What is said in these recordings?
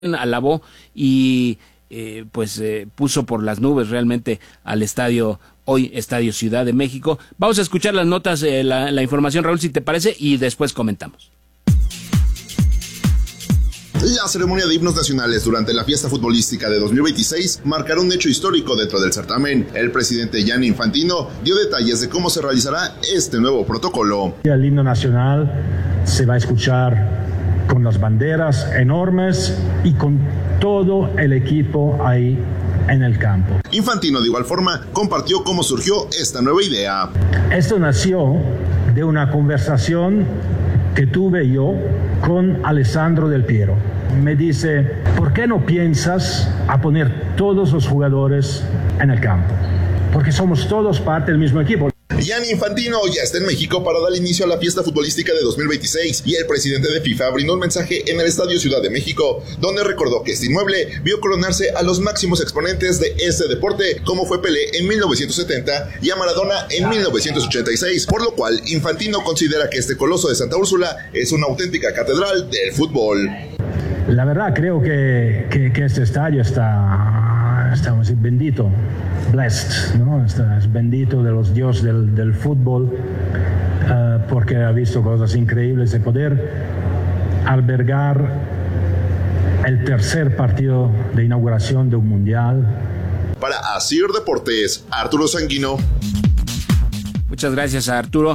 alabó y puso por las nubes realmente al estadio, hoy Estadio Ciudad de México. Vamos a escuchar las notas, la información, Raúl, si te parece, y después comentamos. La ceremonia de himnos nacionales durante la fiesta futbolística de 2026 marcará un hecho histórico dentro del certamen. El presidente Gianni Infantino dio detalles de cómo se realizará este nuevo protocolo. El himno nacional se va a escuchar con las banderas enormes y con todo el equipo ahí en el campo. Infantino de igual forma compartió cómo surgió esta nueva idea. Esto nació de una conversación que tuve yo con Alessandro Del Piero. Me dice, ¿por qué no piensas a poner todos los jugadores en el campo? Porque somos todos parte del mismo equipo. Gianni Infantino ya está en México para dar inicio a la fiesta futbolística de 2026 y el presidente de FIFA brindó un mensaje en el Estadio Ciudad de México, donde recordó que este inmueble vio coronarse a los máximos exponentes de este deporte, como fue Pelé en 1970 y a Maradona en 1986, por lo cual Infantino considera que este coloso de Santa Úrsula es una auténtica catedral del fútbol. La verdad creo que este estadio está bendito. Blessed, ¿no? Es bendito de los dioses del fútbol, porque ha visto cosas increíbles de poder albergar el tercer partido de inauguración de un mundial. Para Asir Deportes, Arturo Sanguino. Muchas gracias a Arturo.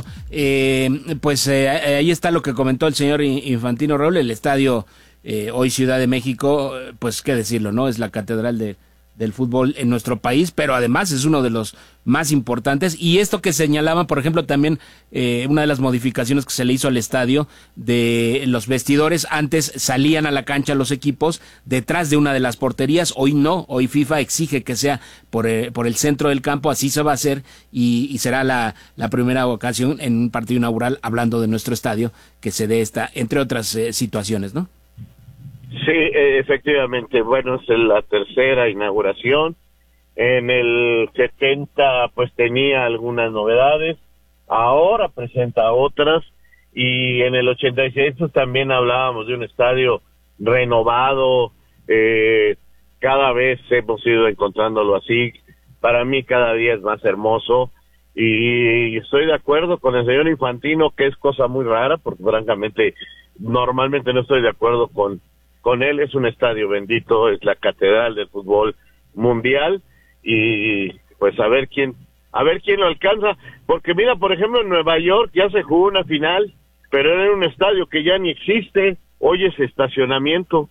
Ahí está lo que comentó el señor Infantino, Raúl. El estadio hoy Ciudad de México, pues qué decirlo, ¿no? Es la catedral del fútbol en nuestro país, pero además es uno de los más importantes. Y esto que señalaba, por ejemplo, también una de las modificaciones que se le hizo al estadio, de los vestidores, antes salían a la cancha los equipos detrás de una de las porterías, hoy no, hoy FIFA exige que sea por el centro del campo, así se va a hacer y será la primera ocasión en un partido inaugural, hablando de nuestro estadio, que se dé esta, entre otras situaciones, ¿no? Sí, efectivamente. Bueno, es la tercera inauguración. En el 70 pues tenía algunas novedades, ahora presenta otras, y en el 86 pues también hablábamos de un estadio renovado. Cada vez hemos ido encontrándolo así. Para mí cada día es más hermoso, y estoy de acuerdo con el señor Infantino, que es cosa muy rara, porque francamente normalmente no estoy de acuerdo con él. Es un estadio bendito, es la catedral del fútbol mundial, y pues a ver quién lo alcanza, porque mira, por ejemplo, en Nueva York ya se jugó una final, pero era un estadio que ya ni existe, hoy es estacionamiento.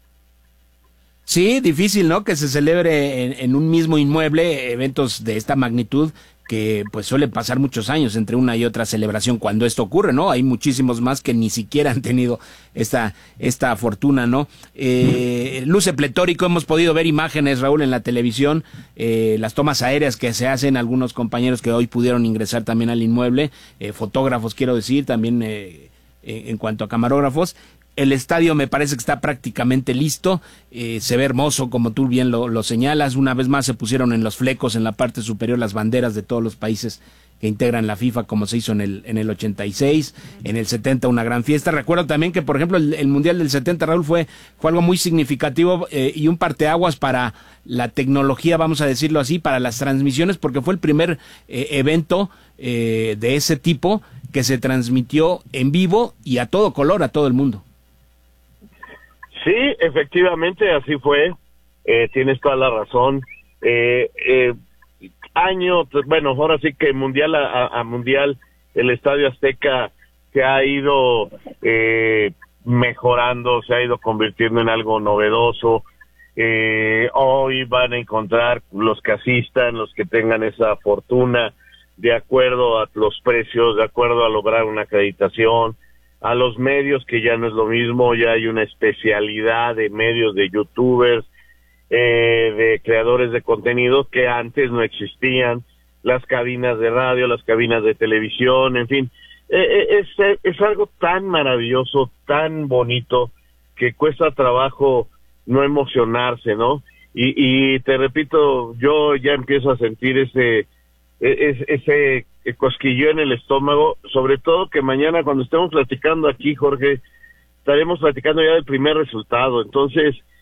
Sí, difícil, ¿no? Que se celebre en un mismo inmueble eventos de esta magnitud, que pues suele pasar muchos años entre una y otra celebración cuando esto ocurre, ¿no? Hay muchísimos más que ni siquiera han tenido esta fortuna, ¿no? Luce pletórico, hemos podido ver imágenes, Raúl, en la televisión, las tomas aéreas que se hacen, algunos compañeros que hoy pudieron ingresar también al inmueble, fotógrafos, quiero decir, también en cuanto a camarógrafos. El estadio me parece que está prácticamente listo, se ve hermoso, como tú bien lo señalas. Una vez más se pusieron en los flecos, en la parte superior, las banderas de todos los países que integran la FIFA, como se hizo en el 86, en el 70 una gran fiesta. Recuerdo también que, por ejemplo, el Mundial del 70, Raúl, fue algo muy significativo y un parteaguas para la tecnología, vamos a decirlo así, para las transmisiones, porque fue el primer evento de ese tipo que se transmitió en vivo y a todo color, a todo el mundo. Sí, efectivamente, así fue. Tienes toda la razón. Ahora sí que mundial a mundial, el Estadio Azteca se ha ido mejorando, se ha ido convirtiendo en algo novedoso. Hoy van a encontrar los que asistan, los que tengan esa fortuna, de acuerdo a los precios, de acuerdo a lograr una acreditación, a los medios, que ya no es lo mismo, ya hay una especialidad de medios, de youtubers, de creadores de contenido que antes no existían, las cabinas de radio, las cabinas de televisión, en fin, es algo tan maravilloso, tan bonito, que cuesta trabajo no emocionarse, ¿no? Y te repito, yo ya empiezo a sentir ese cosquilleo en el estómago, sobre todo que mañana, cuando estemos platicando aquí, Jorge, estaremos platicando ya del primer resultado. Entonces